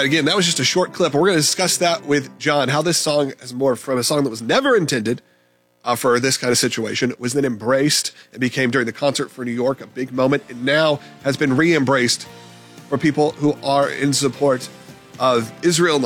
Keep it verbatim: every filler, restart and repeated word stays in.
right, again, that was just a short clip. We're going to discuss that with John, how this song is more from a song that was never intended uh, for this kind of situation, was then embraced and became, during the concert for New York, a big moment, and now has been re-embraced for people who are in support of Israel